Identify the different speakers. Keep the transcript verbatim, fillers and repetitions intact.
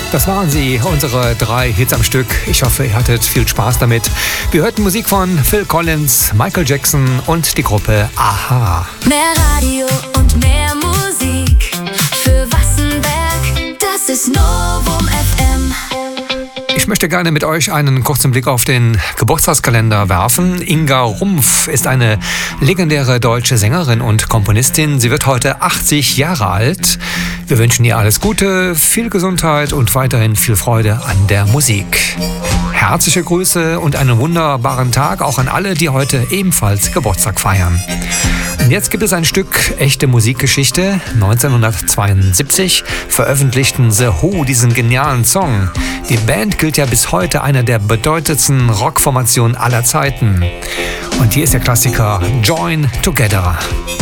Speaker 1: Das waren sie, unsere drei Hits am Stück. Ich hoffe, ihr hattet viel Spaß damit. Wir hörten Musik von Phil Collins, Michael Jackson und die Gruppe a-ha.
Speaker 2: Mehr Radio und mehr Musik für Wassenberg, das ist Novum F M.
Speaker 1: Ich möchte gerne mit euch einen kurzen Blick auf den Geburtstagskalender werfen. Inga Rumpf ist eine legendäre deutsche Sängerin und Komponistin. Sie wird heute achtzig Jahre alt. Wir wünschen ihr alles Gute, viel Gesundheit und weiterhin viel Freude an der Musik. Herzliche Grüße und einen wunderbaren Tag auch an alle, die heute ebenfalls Geburtstag feiern. Und jetzt gibt es ein Stück echte Musikgeschichte. neunzehnhundertzweiundsiebzig veröffentlichten The Who diesen genialen Song. Die Band gilt ja bis heute einer der bedeutendsten Rockformationen aller Zeiten. Und hier ist der Klassiker Join Together.